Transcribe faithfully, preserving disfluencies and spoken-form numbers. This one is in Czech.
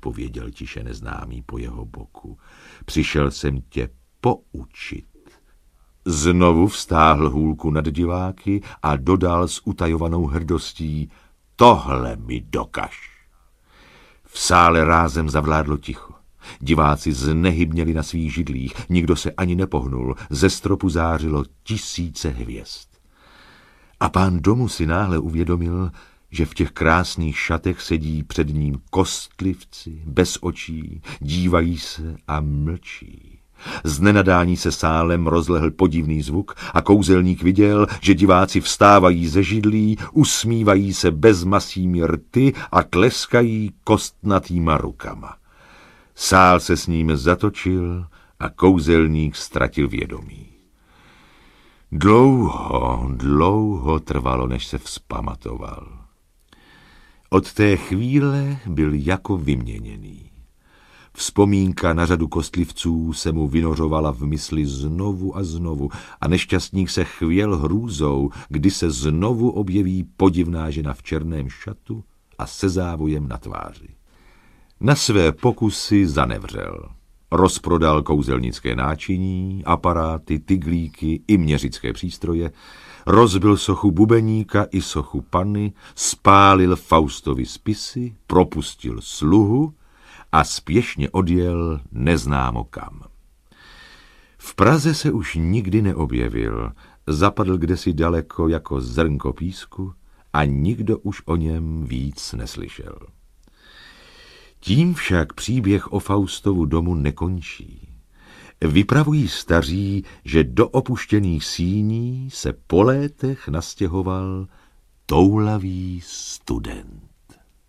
odpověděl tiše neznámý po jeho boku. Přišel jsem tě poučit. Znovu vztáhl hůlku nad diváky a dodal s utajovanou hrdostí: tohle mi dokaž. V sále rázem zavládlo ticho. Diváci znehybněli na svých židlích, nikdo se ani nepohnul, ze stropu zářilo tisíce hvězd. A pán domu si náhle uvědomil, že v těch krásných šatech sedí před ním kostlivci, bez očí, dívají se a mlčí. Z nenadání se sálem rozlehl podivný zvuk a kouzelník viděl, že diváci vstávají ze židlí, usmívají se bezmasými rty a tleskají kostnatýma rukama. Sál se s ním zatočil a kouzelník ztratil vědomí. Dlouho, dlouho trvalo, než se vzpamatoval. Od té chvíle byl jako vyměněný. Vzpomínka na řadu kostlivců se mu vynořovala v mysli znovu a znovu a nešťastník se chvěl hrůzou, kdy se znovu objeví podivná žena v černém šatu a se závojem na tváři. Na své pokusy zanevřel. Rozprodal kouzelnické náčiní, aparáty, tyglíky i měřické přístroje, rozbil sochu bubeníka i sochu panny, spálil Faustovi spisy, propustil sluhu a spěšně odjel neznámo kam. V Praze se už nikdy neobjevil, zapadl kdesi daleko jako zrnko písku a nikdo už o něm víc neslyšel. Tím však příběh o Faustovu domu nekončí. Vypravují staří, že do opuštěných síní se po létech nastěhoval toulavý student.